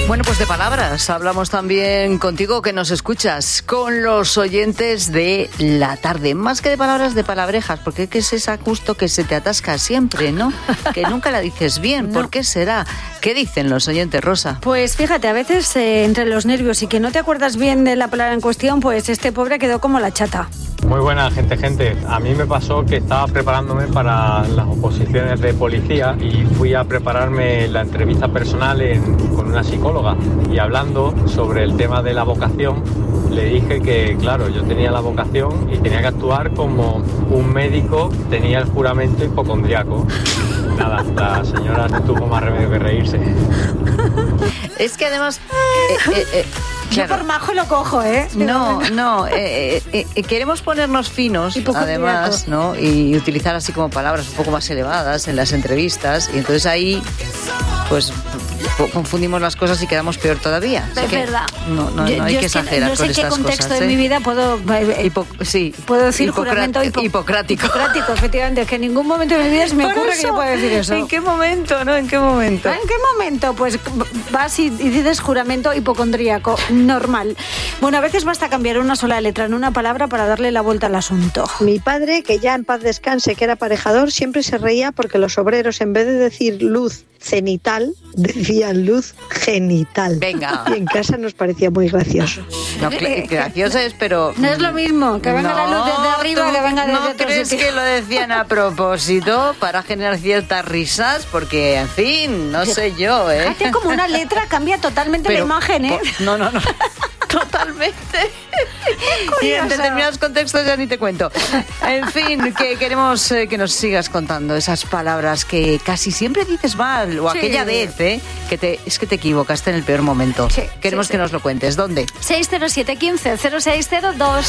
Bueno, pues de palabras hablamos también contigo que nos escuchas, con los oyentes de la tarde. Más que de palabras, de palabrejas, porque es esa justo que se te atasca siempre, ¿no? Que nunca la dices bien. No. ¿Por qué será? ¿Qué dicen los oyentes, Rosa? Pues fíjate, a veces entre los nervios y que no te acuerdas bien de la palabra en cuestión, pues este pobre quedó como la chata. Muy buena gente. A mí me pasó que estaba preparándome para las oposiciones de policía y fui a prepararme la entrevista personal con una psicóloga. Y hablando sobre el tema de la vocación, le dije que, claro, yo tenía la vocación y tenía que actuar como un médico tenía el juramento hipocondriaco. Nada, la señora no tuvo más remedio que reírse. Es que además... Yo por majo lo cojo, ¿eh? No, queremos ponernos finos, además, ¿no? Y utilizar así como palabras un poco más elevadas en las entrevistas, y entonces ahí, pues, confundimos las cosas y quedamos peor todavía. Es verdad. No hay que exagerar con estas cosas. No sé qué contexto de mi vida puedo decir juramento hipocrático. Hipocrático, efectivamente. Es que en ningún momento de mi vida se me ocurre que yo pueda decir eso. ¿En qué momento, no? ¿En qué momento? ¿En qué momento? Pues vas y dices juramento hipocondríaco. Normal. Bueno, a veces basta cambiar una sola letra en una palabra para darle la vuelta al asunto. Mi padre, que ya en paz descanse, que era aparejador, siempre se reía porque los obreros, en vez de decir luz cenital, decían luz genital. Venga. Y en casa nos parecía muy gracioso. No, gracioso es, pero... No es lo mismo que venga la luz desde arriba que venga desde ¿No otro crees sitio? que lo decían a propósito para generar ciertas risas? Porque, en fin, no sé yo, ¿eh? Fíjate, como una letra cambia totalmente la imagen, ¿eh? No. Totalmente. Y en determinados contextos ya ni te cuento. En fin, que queremos que nos sigas contando esas palabras que casi siempre dices mal, o Sí. aquella vez, es que te equivocaste en el peor momento. Sí, Queremos sí. que nos lo cuentes. ¿Dónde? 607 15 0602.